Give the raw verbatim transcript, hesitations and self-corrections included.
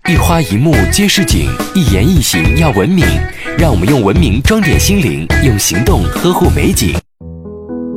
一花一木皆是景，一言一行要文明。让我们用文明装点心灵，用行动呵护美景。